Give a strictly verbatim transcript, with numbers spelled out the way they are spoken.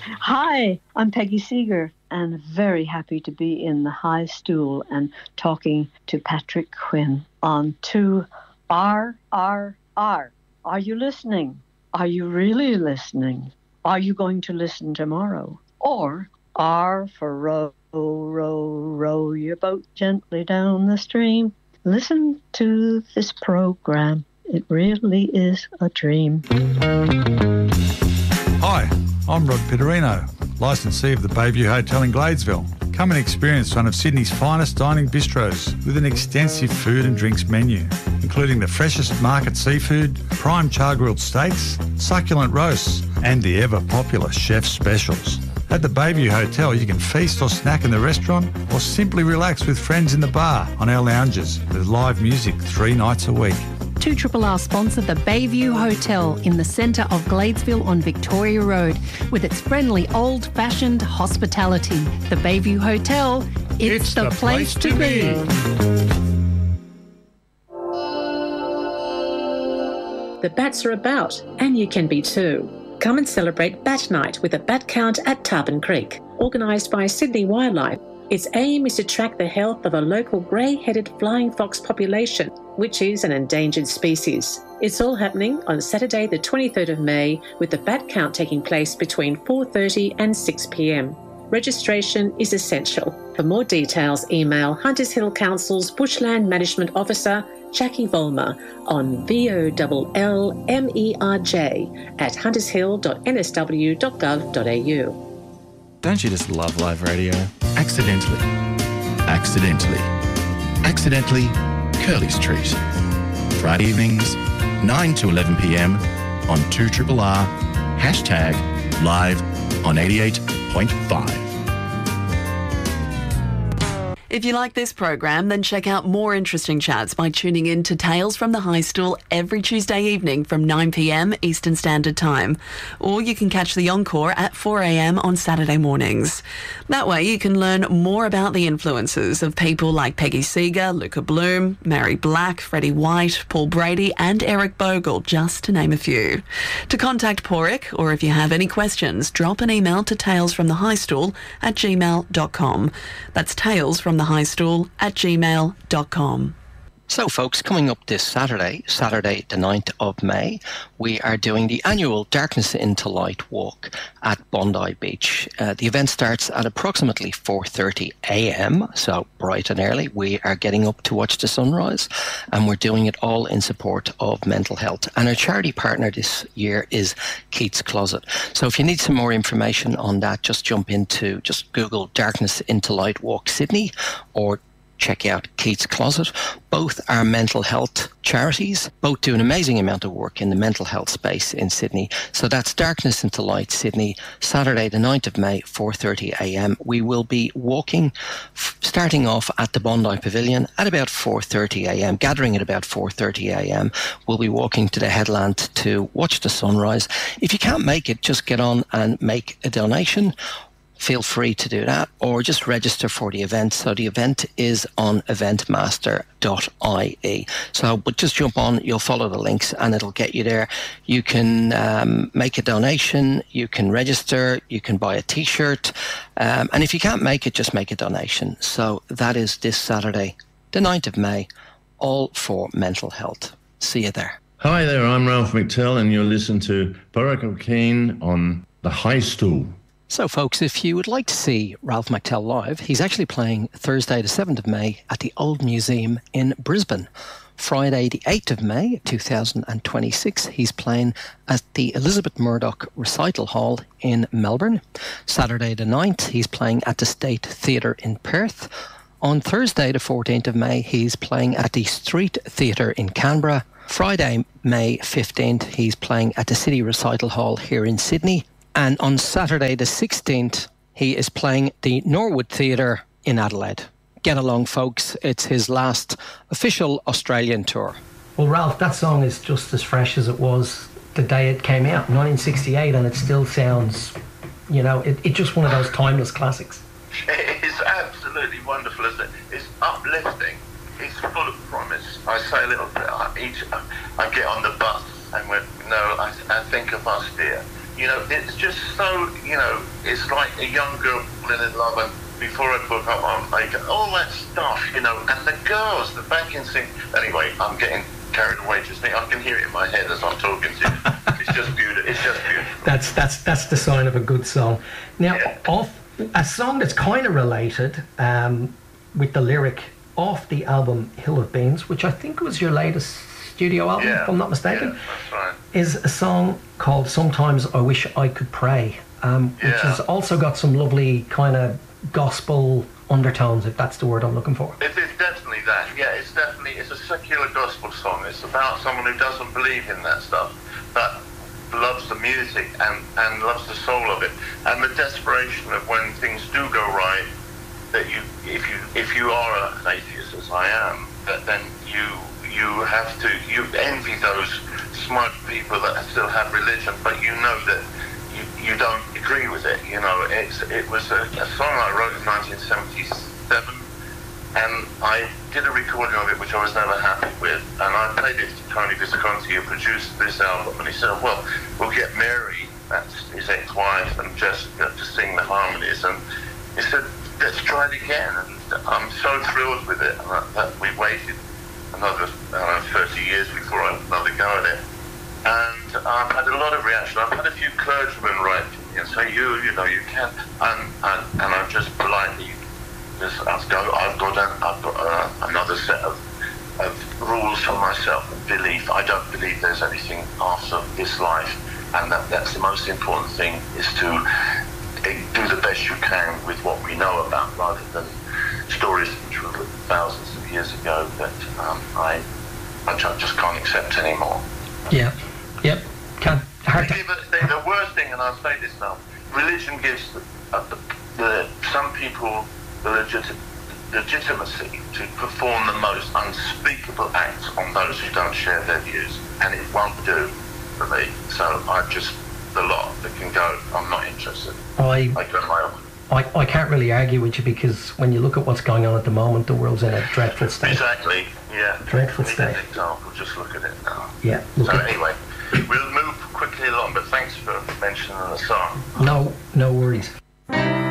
Hi, I'm Peggy Seeger, and very happy to be in the high stool and talking to Patrick Quinn on two R R R. Are you listening? Are you really listening? Are you going to listen tomorrow? Or R for row, row, row your boat gently down the stream. Listen to this program. It really is a dream. Hi, I'm Rod Pitterino, licensee of the Bayview Hotel in Gladesville. Come and experience one of Sydney's finest dining bistros with an extensive food and drinks menu, including the freshest market seafood, prime char-grilled steaks, succulent roasts, and the ever-popular chef's specials. At the Bayview Hotel, you can feast or snack in the restaurant or simply relax with friends in the bar on our lounges with live music three nights a week. two R R sponsor the Bayview Hotel in the centre of Gladesville on Victoria Road with its friendly old-fashioned hospitality. The Bayview Hotel, it's, it's the, the place, place to be. The bats are about, and you can be too. Come and celebrate Bat Night with a bat count at Tarpon Creek, organised by Sydney Wildlife. Its aim is to track the health of a local grey-headed flying fox population, which is an endangered species. It's all happening on Saturday the twenty-third of May, with the bat count taking place between four thirty and six p m. Registration is essential. For more details, email Hunters Hill Council's Bushland Management Officer, Jackie Vollmer, on V O L L M E R J at huntershill dot n s w dot gov dot a u. Don't you just love live radio? Accidentally. Accidentally. Accidentally, Curly Street. Friday evenings, nine to eleven p m on two R R R, hashtag live on eighty-eight point five. If you like this program, then check out more interesting chats by tuning in to Tales from the High Stool every Tuesday evening from nine p m Eastern Standard Time. Or you can catch the encore at four a m on Saturday mornings. That way you can learn more about the influences of people like Peggy Seeger, Luca Bloom, Mary Black, Freddie White, Paul Brady and Eric Bogle, just to name a few. To contact Porrick, or if you have any questions, drop an email to talesfromthehighstool at gmail dot com. That's Tales from the High Stool at gmail dot com. So folks, coming up this Saturday, Saturday the ninth of May, we are doing the annual Darkness into Light walk at Bondi Beach. Uh, the event starts at approximately four thirty a m, so bright and early. We are getting up to watch the sunrise, and we're doing it all in support of mental health. And our charity partner this year is Keats Closet. So if you need some more information on that, just jump into, just Google Darkness into Light Walk Sydney, or check out Keats Closet. Both are mental health charities. Both do an amazing amount of work in the mental health space in Sydney. So that's Darkness into Light Sydney, Saturday the ninth of May, four thirty a m. We will be walking, f- starting off at the Bondi Pavilion at about four thirty a m, gathering at about four thirty a m. We'll be walking to the headland to watch the sunrise. If you can't make it, just get on and make a donation. Feel free to do that, or just register for the event. So the event is on eventmaster dot I E. So, but just jump on, you'll follow the links and it'll get you there. You can um, make a donation, you can register, you can buy a t-shirt. Um, and if you can't make it, just make a donation. So that is this Saturday, the ninth of May, all for mental health. See you there. Hi there, I'm Ralph McTell and you're listening to Porrick O'Kane on The High Stool. So, folks, if you would like to see Ralph McTell live, he's actually playing Thursday the seventh of May at the Old Museum in Brisbane. Friday the eighth of May, two thousand twenty-six, he's playing at the Elizabeth Murdoch Recital Hall in Melbourne. Saturday the ninth, he's playing at the State Theatre in Perth. On Thursday the fourteenth of May, he's playing at the Street Theatre in Canberra. Friday, May fifteenth, he's playing at the City Recital Hall here in Sydney. And on Saturday the sixteenth, he is playing the Norwood Theatre in Adelaide. Get along, folks. It's his last official Australian tour. Well, Ralph, that song is just as fresh as it was the day it came out, nineteen sixty-eight, and it still sounds, you know, it, it's just one of those timeless classics. It's absolutely wonderful, isn't it? It's uplifting. It's full of promise. I say a little bit, I, each, I get on the bus and we no, I, I think of us, dear. You know, it's just so, you know, it's like a young girl falling in love, and before I book up, I'm like, all that stuff, you know, and the girls, the backing sing. Anyway, I'm getting carried away. Just think, I can hear it in my head as I'm talking to you. It's just beautiful. It's just beautiful. That's that's that's the sign of a good song. Now, Yeah. off a song that's kind of related um, with the lyric off the album Hill of Beans, which I think was your latest studio album, Yeah. if I'm not mistaken, Yeah, that's right. is a song called Sometimes I Wish I Could Pray, um, which Yeah. has also got some lovely kind of gospel undertones, if that's the word I'm looking for. It is definitely that. Yeah, it's definitely, it's a secular gospel song. It's about someone who doesn't believe in that stuff, but loves the music and, and loves the soul of it. And the desperation of when things do go right, that you, if you, if you are an atheist, as I am, that then you, you have to, you envy those smug people that still have religion, but you know that you, you don't agree with it. You know, it's, it was a, a song I wrote in nineteen seventy-seven, and I did a recording of it which I was never happy with, and I played it to Tony Visconti, who produced this album, and he said, well, we'll get Mary, that's his ex-wife, and Jessica to sing the harmonies, and he said, let's try it again, and I'm so thrilled with it, and that, that we waited another uh, thirty years before I had another go at it. And I've had a lot of reaction. I've had a few clergymen write to me and say, you, you know, you can, and and, and I've just politely, just, I've got, I've got, an, I've got uh, another set of, of rules for myself and belief. I don't believe there's anything after this life, and that that's the most important thing, is to do the best you can with what we know about, rather than stories which were written thousands of years ago that um, I, I just can't accept anymore. Yeah. Yep. Can't, hard to... The, the worst thing, and I'll say this now, religion gives the, uh, the, the, some people the legit, legitimacy to perform the most unspeakable acts on those who don't share their views, and it won't do for me. So I just, the lot that can go, I'm not interested. I, I go my own. I, I can't really argue with you, because when you look at what's going on at the moment, the world's in a dreadful state. Exactly, yeah. Dreadful Need state. an example, just look at it now. Yeah. Look So at, anyway, we'll move quickly along, but thanks for mentioning the song. no, no worries.